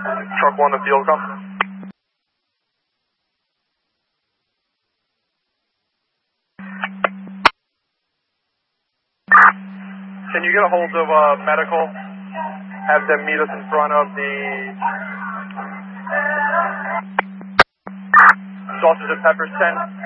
Truck 1 to field, come. Can you get a hold of medical? Have them meet us in front of the Sausage and Peppers tent.